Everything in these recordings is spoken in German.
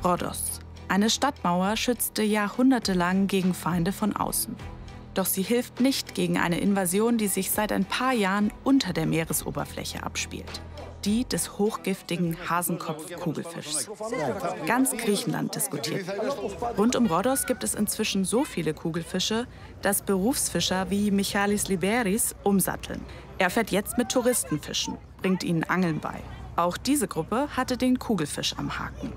Rhodos. Eine Stadtmauer schützte jahrhundertelang gegen Feinde von außen. Doch sie hilft nicht gegen eine Invasion, die sich seit ein paar Jahren unter der Meeresoberfläche abspielt. Die des hochgiftigen Hasenkopf-Kugelfischs. Ganz Griechenland diskutiert. Rund um Rhodos gibt es inzwischen so viele Kugelfische, dass Berufsfischer wie Michalis Liberis umsatteln. Er fährt jetzt mit Touristenfischen, bringt ihnen Angeln bei. Auch diese Gruppe hatte den Kugelfisch am Haken.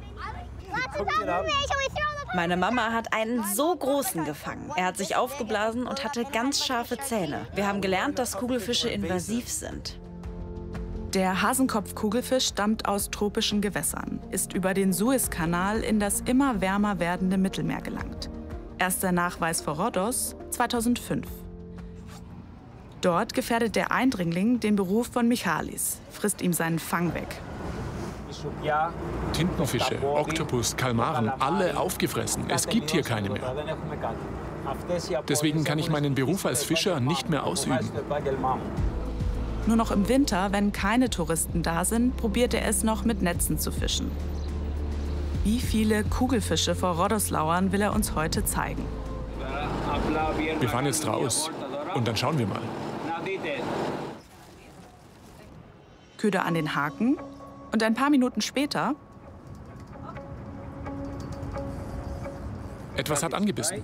Meine Mama hat einen so großen gefangen. Er hat sich aufgeblasen und hatte ganz scharfe Zähne. Wir haben gelernt, dass Kugelfische invasiv sind. Der Hasenkopf-Kugelfisch stammt aus tropischen Gewässern, ist über den Suezkanal in das immer wärmer werdende Mittelmeer gelangt. Erster Nachweis vor Rhodos 2005. Dort gefährdet der Eindringling den Beruf von Michalis, frisst ihm seinen Fang weg. Tintenfische, Oktopus, Kalmaren, alle aufgefressen. Es gibt hier keine mehr. Deswegen kann ich meinen Beruf als Fischer nicht mehr ausüben. Nur noch im Winter, wenn keine Touristen da sind, probiert er es noch mit Netzen zu fischen. Wie viele Kugelfische vor Rhodos lauern, will er uns heute zeigen. Wir fahren jetzt raus und dann schauen wir mal. Köder an den Haken und ein paar Minuten später Etwas hat angebissen.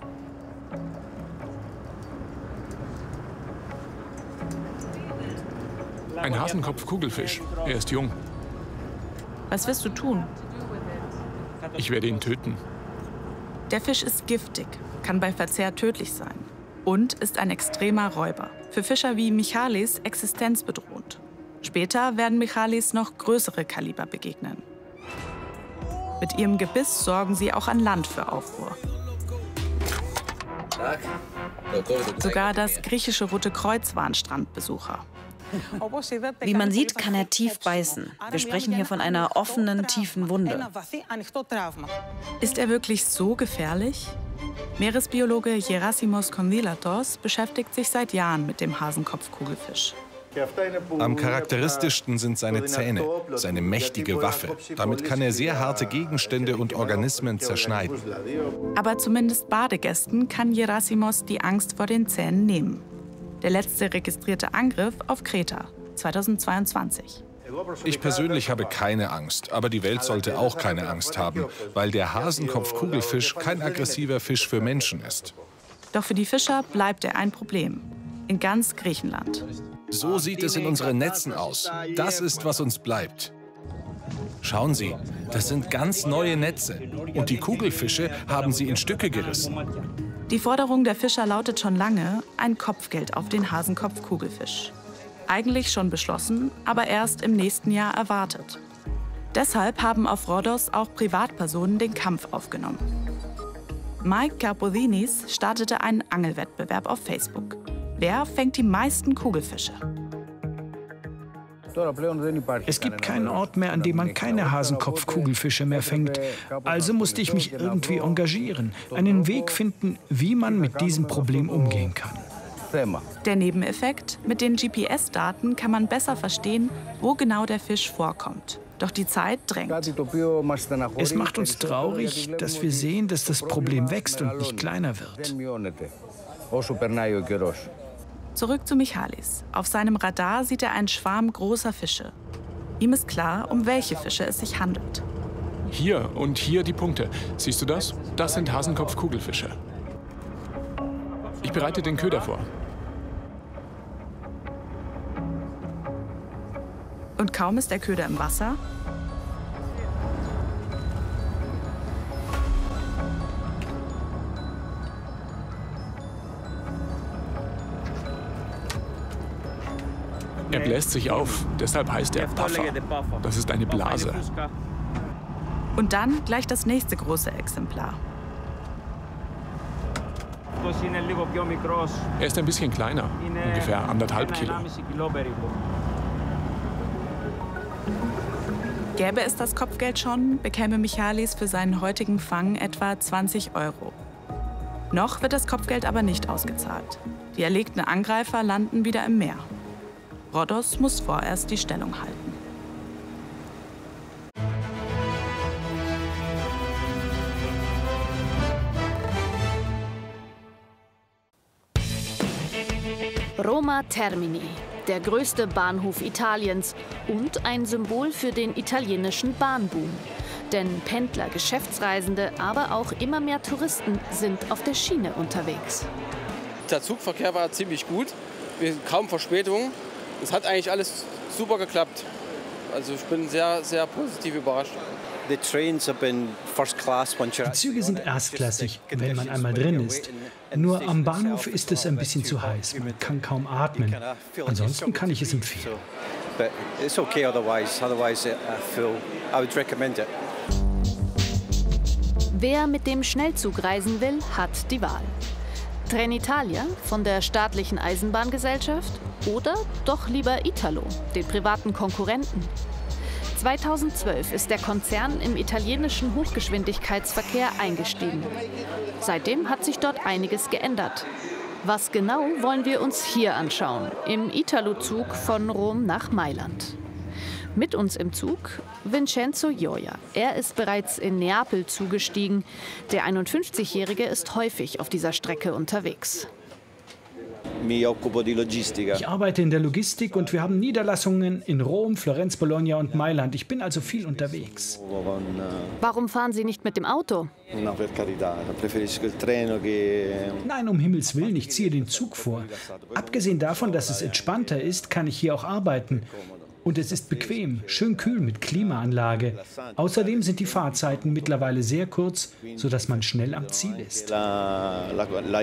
Ein Hasenkopf-Kugelfisch. Er ist jung. Was wirst du tun? Ich werde ihn töten. Der Fisch ist giftig, kann bei Verzehr tödlich sein und ist ein extremer Räuber. Für Fischer wie Michalis existenzbedrohend. Später werden Michalis noch größere Kaliber begegnen. Mit ihrem Gebiss sorgen sie auch an Land für Aufruhr. Sogar das griechische Rote Kreuz war ein Strandbesucher. Wie man sieht, kann er tief beißen. Wir sprechen hier von einer offenen, tiefen Wunde. Ist er wirklich so gefährlich? Meeresbiologe Gerasimos Kondylatos beschäftigt sich seit Jahren mit dem Hasenkopf-Kugelfisch. Am charakteristischsten sind seine Zähne, seine mächtige Waffe. Damit kann er sehr harte Gegenstände und Organismen zerschneiden. Aber zumindest Badegästen kann Gerasimos die Angst vor den Zähnen nehmen. Der letzte registrierte Angriff auf Kreta, 2022. Ich persönlich habe keine Angst, aber die Welt sollte auch keine Angst haben, weil der Hasenkopf-Kugelfisch kein aggressiver Fisch für Menschen ist. Doch für die Fischer bleibt er ein Problem. In ganz Griechenland. So sieht es in unseren Netzen aus. Das ist, was uns bleibt. Schauen Sie, das sind ganz neue Netze. Und die Kugelfische haben sie in Stücke gerissen. Die Forderung der Fischer lautet schon lange: ein Kopfgeld auf den Hasenkopf-Kugelfisch. Eigentlich schon beschlossen, aber erst im nächsten Jahr erwartet. Deshalb haben auf Rhodos auch Privatpersonen den Kampf aufgenommen. Mike Karpodinis startete einen Angelwettbewerb auf Facebook. Wer fängt die meisten Kugelfische? Es gibt keinen Ort mehr, an dem man keine Hasenkopf-Kugelfische mehr fängt. Also musste ich mich irgendwie engagieren, einen Weg finden, wie man mit diesem Problem umgehen kann. Der Nebeneffekt: mit den GPS-Daten kann man besser verstehen, wo genau der Fisch vorkommt. Doch die Zeit drängt. Es macht uns traurig, dass wir sehen, dass das Problem wächst und nicht kleiner wird. Zurück zu Michalis. Auf seinem Radar sieht er einen Schwarm großer Fische. Ihm ist klar, um welche Fische es sich handelt. Hier und hier die Punkte. Siehst du das? Das sind Hasenkopf-Kugelfische. Ich bereite den Köder vor. Und kaum ist der Köder im Wasser, er bläst sich auf, deshalb heißt er Puffer. Das ist eine Blase. und dann gleich das nächste große Exemplar. Er ist ein bisschen kleiner, ungefähr 1,5 Kilo. Gäbe es das Kopfgeld schon, bekäme Michalis für seinen heutigen Fang etwa 20 €. Noch wird das Kopfgeld aber nicht ausgezahlt. Die erlegten Angreifer landen wieder im Meer. Rhodos muss vorerst die Stellung halten. Roma Termini, der größte Bahnhof Italiens und ein Symbol für den italienischen Bahnboom. Denn Pendler, Geschäftsreisende, aber auch immer mehr Touristen sind auf der Schiene unterwegs. Der Zugverkehr war ziemlich gut, kaum Verspätungen. Es hat eigentlich alles super geklappt. Also ich bin sehr, sehr positiv überrascht. Die Züge sind erstklassig, wenn man einmal drin ist. Nur am Bahnhof ist es ein bisschen zu heiß. Man kann kaum atmen. Ansonsten kann ich es empfehlen. Wer mit dem Schnellzug reisen will, hat die Wahl. Trenitalia von der staatlichen Eisenbahngesellschaft oder doch lieber Italo, den privaten Konkurrenten. 2012 ist der Konzern im italienischen Hochgeschwindigkeitsverkehr eingestiegen. Seitdem hat sich dort einiges geändert. Was genau, wollen wir uns hier anschauen, im Italo-Zug von Rom nach Mailand. Mit uns im Zug Vincenzo Gioia. Er ist bereits in Neapel zugestiegen. Der 51-Jährige ist häufig auf dieser Strecke unterwegs. Ich arbeite in der Logistik und wir haben Niederlassungen in Rom, Florenz, Bologna und Mailand. Ich bin also viel unterwegs. Warum fahren Sie nicht mit dem Auto? Nein, um Himmels Willen, ich ziehe den Zug vor. Abgesehen davon, dass es entspannter ist, kann ich hier auch arbeiten. Und es ist bequem, schön kühl mit Klimaanlage. Außerdem sind die Fahrzeiten mittlerweile sehr kurz, sodass man schnell am Ziel ist. Der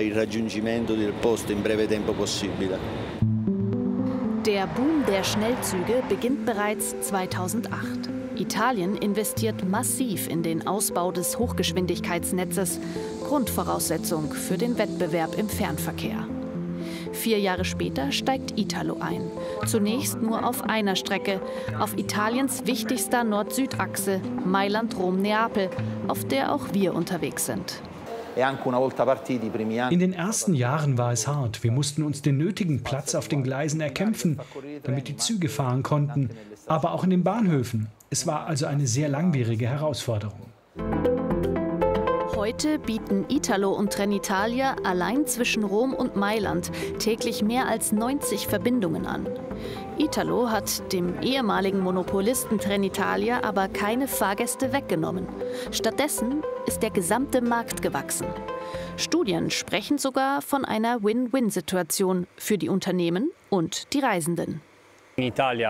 Boom der Schnellzüge beginnt bereits 2008. Italien investiert massiv in den Ausbau des Hochgeschwindigkeitsnetzes, Grundvoraussetzung für den Wettbewerb im Fernverkehr. 4 Jahre später steigt Italo ein. Zunächst nur auf einer Strecke, auf Italiens wichtigster Nord-Süd-Achse, Mailand-Rom-Neapel, auf der auch wir unterwegs sind. In den ersten Jahren war es hart. Wir mussten uns den nötigen Platz auf den Gleisen erkämpfen, damit die Züge fahren konnten, aber auch in den Bahnhöfen. Es war also eine sehr langwierige Herausforderung. Heute bieten Italo und Trenitalia allein zwischen Rom und Mailand täglich mehr als 90 Verbindungen an. Italo hat dem ehemaligen Monopolisten Trenitalia aber keine Fahrgäste weggenommen. Stattdessen ist der gesamte Markt gewachsen. Studien sprechen sogar von einer Win-Win-Situation für die Unternehmen und die Reisenden. In Italien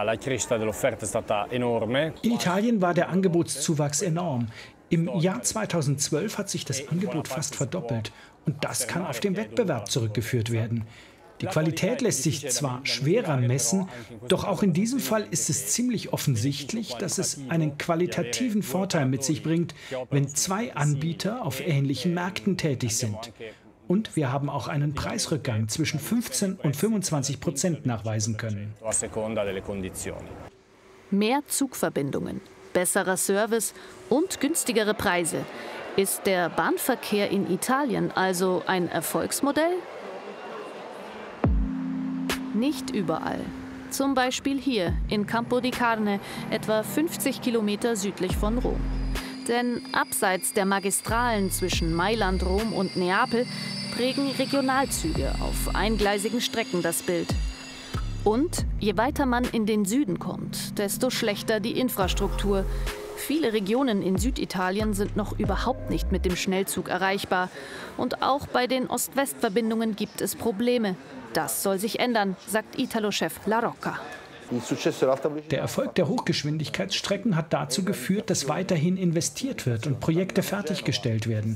war der Angebotszuwachs enorm. Im Jahr 2012 hat sich das Angebot fast verdoppelt. Und das kann auf den Wettbewerb zurückgeführt werden. Die Qualität lässt sich zwar schwerer messen, doch auch in diesem Fall ist es ziemlich offensichtlich, dass es einen qualitativen Vorteil mit sich bringt, wenn 2 Anbieter auf ähnlichen Märkten tätig sind. Und wir haben auch einen Preisrückgang zwischen 15 und 25% nachweisen können. Mehr Zugverbindungen, besserer Service und günstigere Preise. Ist der Bahnverkehr in Italien also ein Erfolgsmodell? Nicht überall. Zum Beispiel hier in Campo di Carne, etwa 50 Kilometer südlich von Rom. Denn abseits der Magistralen zwischen Mailand, Rom und Neapel prägen Regionalzüge auf eingleisigen Strecken das Bild. Und je weiter man in den Süden kommt, desto schlechter die Infrastruktur. Viele Regionen in Süditalien sind noch überhaupt nicht mit dem Schnellzug erreichbar. Und auch bei den Ost-West-Verbindungen gibt es Probleme. Das soll sich ändern, sagt Italo-Chef La Rocca. Der Erfolg der Hochgeschwindigkeitsstrecken hat dazu geführt, dass weiterhin investiert wird und Projekte fertiggestellt werden.